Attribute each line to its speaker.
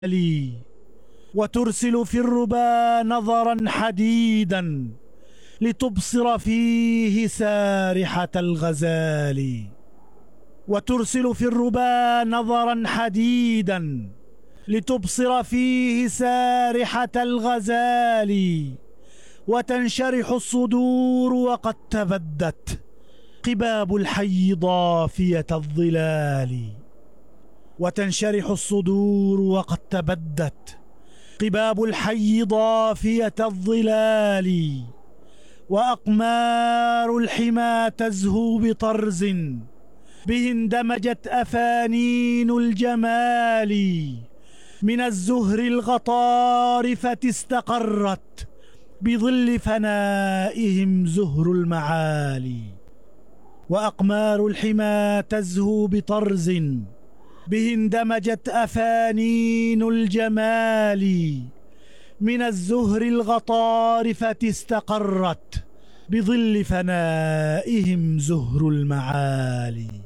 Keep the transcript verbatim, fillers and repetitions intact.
Speaker 1: لي وترسل في الربا نظرا حديدا لتبصر فيه سارحة الغزال. وترسل في الربا نظرا حديدا لتبصر فيه سارحة الغزال. وتنشرح الصدور وقد تبدت قباب الحي ضافية الظلال. وتنشرح الصدور وقد تبدت قباب الحي ضافية الظلال. وأقمار الحمى تزهو بطرز به اندمجت أفانين الجمال. من الزهر الغطارفة استقرت بظل فنائهم زهر المعالي. وأقمار الحمى تزهو بطرز به اندمجت أفانين الجمال. من الزهر الغطارفة استقرت بظل فنائهم زهر المعالي.